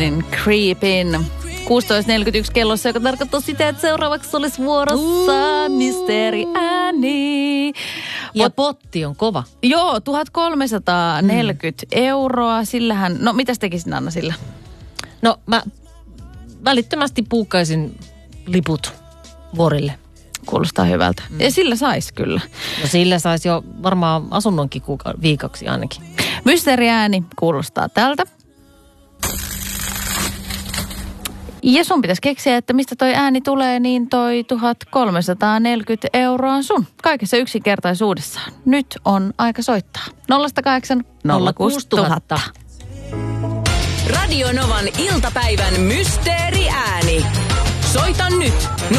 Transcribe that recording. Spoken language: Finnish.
Creepin 16.41 kellossa, joka tarkoittaa sitä, että seuraavaksi olisi vuorossa Mysteeri ääni. Ja potti on kova. Joo, 1340 euroa. Sillähän, no mitäs tekisin Anna sillä? No mä välittömästi puukkaisin liput vuorille. Kuulostaa hyvältä. Ja sillä sais kyllä. No sillä saisi jo varmaan asunnonkin viikoksi ainakin. Mysteeriääni kuulostaa tältä. Ja sun pitäisi keksiä, että mistä toi ääni tulee, niin toi 1340 euroa on sun. Kaikessa yksinkertaisuudessaan. Nyt on aika soittaa. 080 06000. Radio Novan iltapäivän mysteeriääni. Soita nyt